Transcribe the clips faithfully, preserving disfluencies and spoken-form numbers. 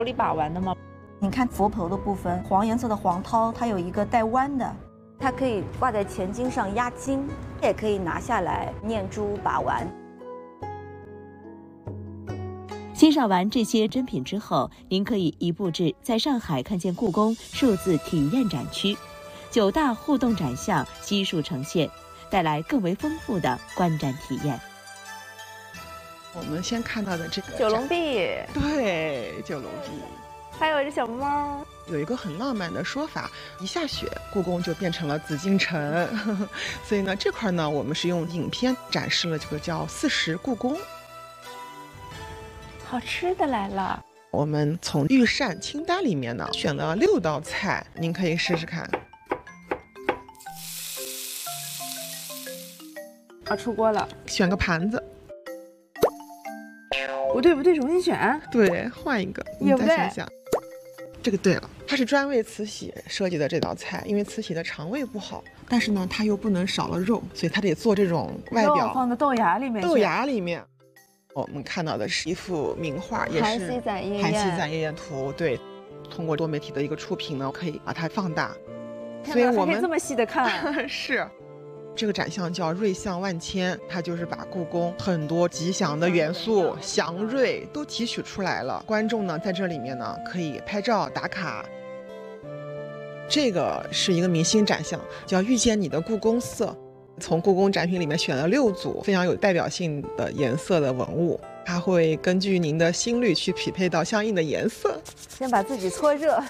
手里把玩的吗？ 你看佛头的部分，黄颜色的黄涛，它有一个带弯的， 它可以挂在前襟上压惊，也可以拿下来念珠把玩。 欣赏完这些珍品之后，您可以移步至在上海看见故宫数字体验展区，九大互动展项悉数呈现，带来更为丰富的观展体验。 我们先看到的这个九龙壁， 对，九龙壁， 还有一只小猫。 有一个很浪漫的说法，一下雪，故宫就变成了紫禁城。所以呢，这块呢，我们是用影片展示了这个叫四时故宫。 好吃的来了。 我们从御膳清单里面呢选了六道菜，您可以试试看。 啊，出锅了， 选个盘子。 不对不对，重新选。 对，换一个，你再想想。这个对了，它是专为慈禧设计的这道菜，因为慈禧的肠胃不好，但是呢，它又不能少了肉，所以它得做这种外表肉放到豆芽里面。 豆芽里面。我们看到的是一幅名画，也是《 韩熙载夜宴》。 韩熙载夜宴图，对，通过多媒体的一个触屏呢，可以把它放大，所以我们可以这么细的看。 是，这个展项叫瑞相万千，它就是把故宫很多吉祥的元素、祥瑞都提取出来了。观众呢，在这里面呢，可以拍照打卡。这个是一个明星展项，叫遇见你的故宫色。从故宫展品里面选了六组非常有代表性的颜色的文物，它会根据您的心率去匹配到相应的颜色。 先把自己搓热。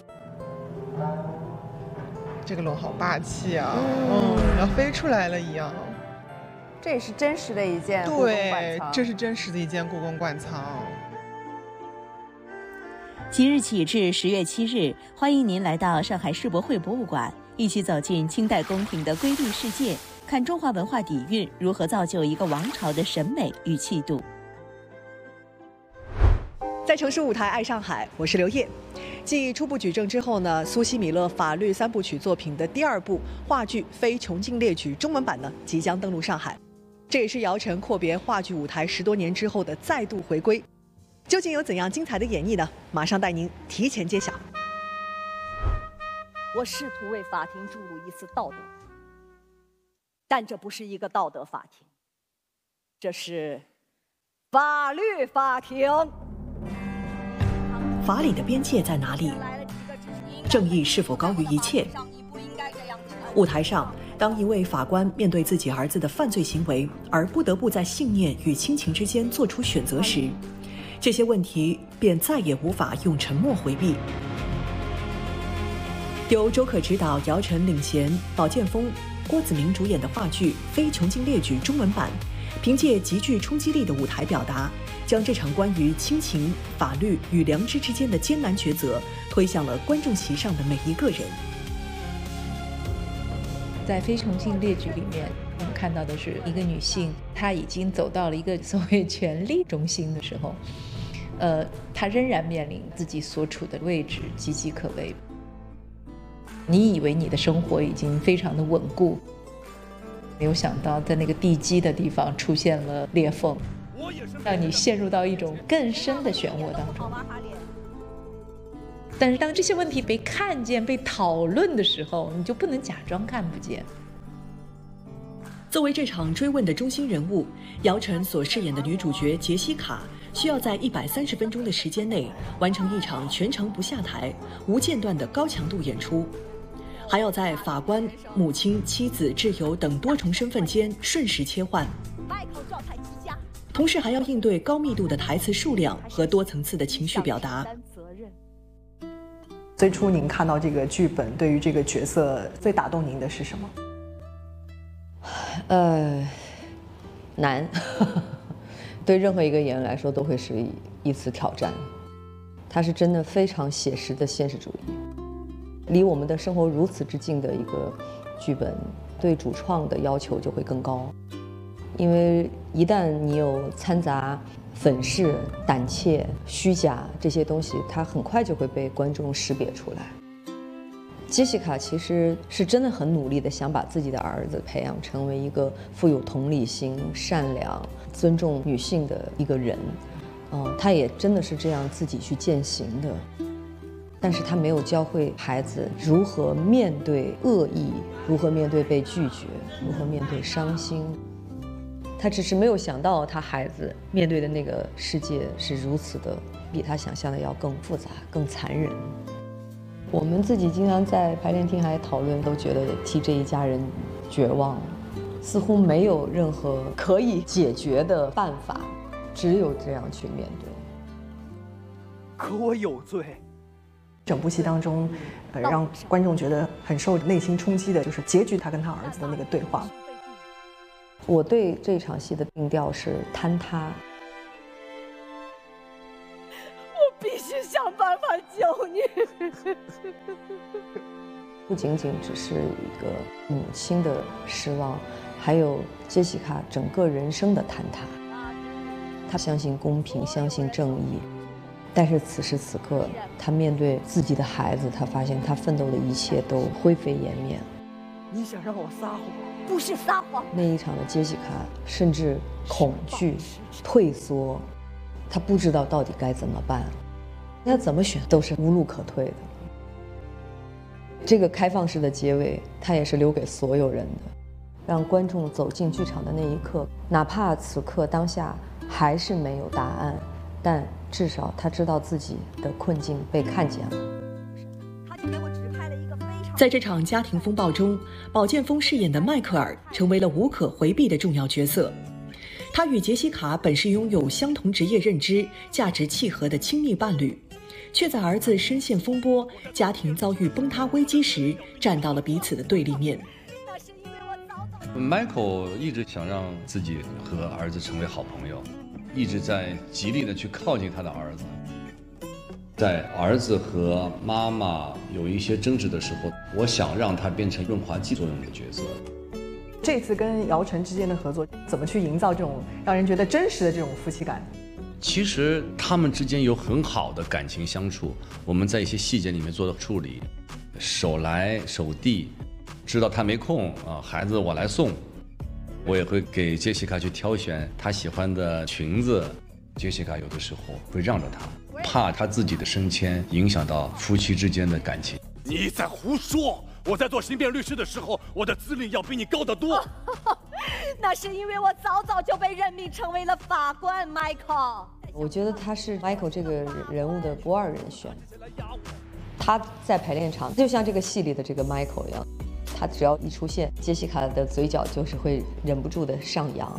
这个龙好霸气啊，嗯，嗯要飞出来了一样。 这也是真实的一件故宫馆藏。 对，这是真实的一件故宫馆藏。 即日起至十月七日，欢迎您来到上海世博会博物馆，一起走进清代宫廷的瑰丽世界，看中华文化底蕴如何造就一个王朝的审美与气度。 在城市舞台爱上海，我是刘烨。继初步举证之后呢，苏西米勒法律三部曲作品的第二部话剧《非穷尽列举》中文版呢即将登陆上海，这也是姚晨阔别话剧舞台十多年之后的再度回归。究竟有怎样精彩的演绎呢？马上带您提前揭晓。 我试图为法庭注入一丝道德，但这不是一个道德法庭，这是法律法庭。 法理的边界在哪里？正义是否高于一切？舞台上，当一位法官面对自己儿子的犯罪行为，而不得不在信念与亲情之间做出选择时，这些问题便再也无法用沉默回避。由周可执导、姚晨领衔、宝剑锋、郭子明主演的话剧《非穷尽列举》中文版，凭借极具冲击力的舞台表达，将这场关于亲情、法律与良知之间的艰难抉择推向了观众席上的每一个人。 在《非穷尽列举》里面，我们看到的是一个女性，她已经走到了一个所谓权力中心的时候，呃，她仍然面临自己所处的位置岌岌可危。你以为你的生活已经非常的稳固，没有想到在那个地基的地方出现了裂缝，让你陷入到一种更深的漩涡当中。但是当这些问题被看见、被讨论的时候，你就不能假装看不见。 作为这场追问的中心人物，姚晨所饰演的女主角杰西卡需要在一百三十分钟的时间内完成一场全程不下台、无间断的高强度演出，还要在法官、母亲、妻子、挚友等多重身份间瞬时切换，同时还要应对高密度的台词数量和多层次的情绪表达。 最初您看到这个剧本，对于这个角色最打动您的是什么？ 呃，难，对任何一个演员来说都会是一一次挑战。它是真的非常写实的现实主义，离我们的生活如此之近的一个剧本，对主创的要求就会更高。因为一旦你有掺杂粉饰、胆怯、虚假这些东西，它很快就会被观众识别出来。杰西卡其实是真的很努力的想把自己的儿子培养成为一个富有同理心、善良、尊重女性的一个人， 嗯，他也真的是这样自己去践行的。但是他没有教会孩子如何面对恶意，如何面对被拒绝，如何面对伤心。他只是没有想到他孩子面对的那个世界是如此的，比他想象的要更复杂、更残忍。我们自己经常在排练厅还讨论，都觉得替这一家人绝望，似乎没有任何可以解决的办法，只有这样去面对。 可我有罪。 整部戏当中，呃，让观众觉得很受内心冲击的，就是结局他跟他儿子的那个对话。 我对这场戏的定调是坍塌。 我必须想办法救你。 不仅仅只是一个母亲的失望，还有杰西卡整个人生的坍塌。她相信公平，相信正义。但是此时此刻，他面对自己的孩子，他发现他奋斗的一切都灰飞烟灭。 你想让我撒谎？ 不是撒谎。 那一场的杰西卡甚至恐惧、退缩，他不知道到底该怎么办，他怎么选都是无路可退的。这个开放式的结尾，它也是留给所有人的，让观众走进剧场的那一刻，哪怕此刻当下还是没有答案，但至少他知道自己的困境被看见了。 在这场家庭风暴中，宝剑锋饰演的迈克尔成为了无可回避的重要角色。他与杰西卡本是拥有相同职业认知、价值契合的亲密伴侣，却在儿子深陷风波、家庭遭遇崩塌危机时，站到了彼此的对立面。 Michael 一直想让自己和儿子成为好朋友，一直在极力的去靠近他的儿子。在儿子和妈妈有一些争执的时候，我想让他变成润滑剂作用的角色。 这次跟姚晨之间的合作，怎么去营造这种让人觉得真实的这种夫妻感？ 其实他们之间有很好的感情相处，我们在一些细节里面做的处理，手来手递，知道他没空啊，孩子我来送。我也会给杰西卡去挑选她喜欢的裙子，杰西卡有的时候会让着她，怕她自己的升迁影响到夫妻之间的感情。 你在胡说！我在做刑辩律师的时候，我的资历要比你高得多。 那是因为我早早就被任命成为了法官 ，Michael。 我觉得他是 Michael 这个人物的不二人选。他在排练场就像这个戏里的这个 Michael 一样，他只要一出现，杰西卡的嘴角就是会忍不住的上扬。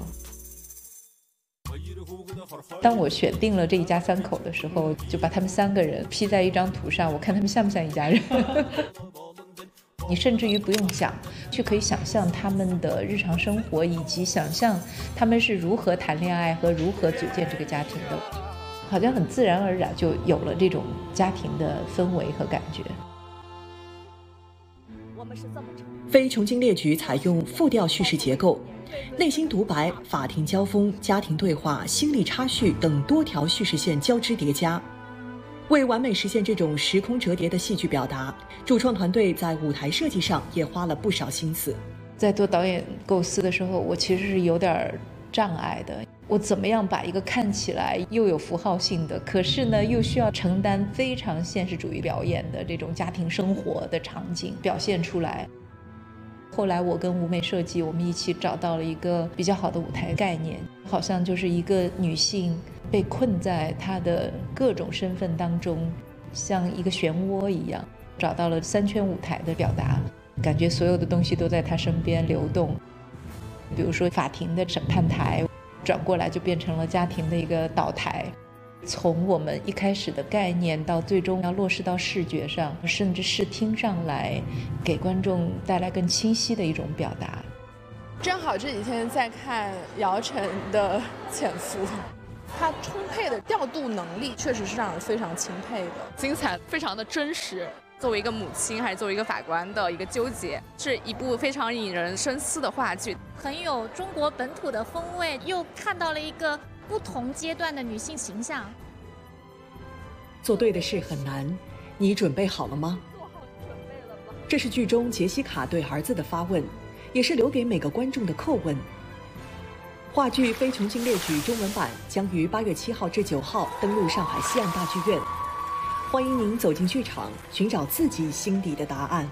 当我选定了这一家三口的时候，就把他们三个人 P 在一张图上，我看他们像不像一家人。你甚至于不用想，就可以想象他们的日常生活，以及想象他们是如何谈恋爱和如何组建这个家庭的，好像很自然而然就有了这种家庭的氛围和感觉。 非穷经列举采用复调叙事结构，内心独白、法庭交锋、家庭对话、心理插叙等多条叙事线交织叠加。为完美实现这种时空折叠的戏剧表达，主创团队在舞台设计上也花了不少心思。 在做导演构思的时候，我其实是有点障碍的。我怎么样把一个看起来又有符号性的，可是呢又需要承担非常现实主义表演的这种家庭生活的场景表现出来？后来我跟舞美设计，我们一起找到了一个比较好的舞台概念，好像就是一个女性被困在她的各种身份当中，像一个漩涡一样，找到了三圈舞台的表达，感觉所有的东西都在她身边流动。比如说法庭的审判台，转过来就变成了家庭的一个岛台。从我们一开始的概念到最终要落实到视觉上，甚至视听上来，给观众带来更清晰的一种表达。 正好这几天在看姚晨的《潜伏》，她充沛的调度能力确实是让人非常钦佩的， 精彩，非常的真实。作为一个母亲还是作为一个法官的一个纠结，是一部非常引人深思的话剧， 很有中国本土的风味，又看到了一个不同阶段的女性形象。 做对的事很难，你准备好了吗？这是剧中杰西卡对儿子的发问，也是留给每个观众的叩问。 话剧《非穷尽列举》中文版将于八月七号至九号登陆上海西岸大剧院，欢迎您走进剧场，寻找自己心底的答案。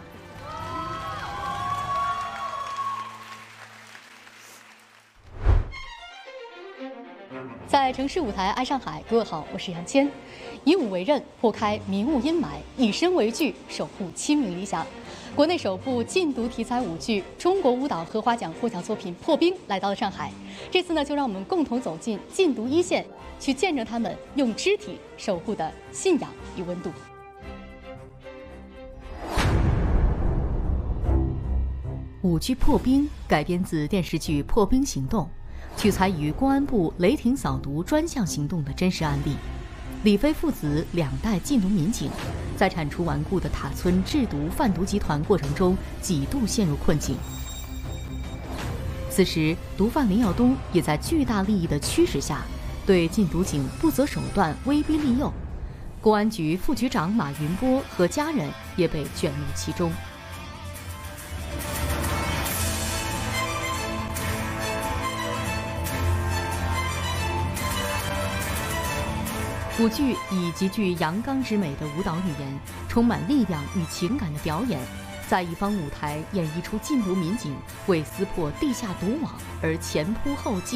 在城市舞台爱上海，各位好，我是杨谦。以武为刃，破开迷雾阴霾；以身为剧，守护亲民理想。国内首部禁毒题材舞剧、中国舞蹈荷花奖获奖作品《破冰》来到了上海。这次呢，就让我们共同走进禁毒一线，去见证他们用肢体守护的信仰与温度。 舞剧《破冰》改编自电视剧《破冰行动》，取材于公安部雷霆扫毒专项行动的真实案例。李飞父子两代禁毒民警，在铲除顽固的塔村制毒贩毒集团过程中，几度陷入困境。此时，毒贩林耀东也在巨大利益的驱使下，对禁毒警不择手段威逼利诱。公安局副局长马云波和家人也被卷入其中。舞剧以极具阳刚之美的舞蹈语言，充满力量与情感的表演，在一方舞台演绎出禁毒民警为撕破地下毒网而前仆后继。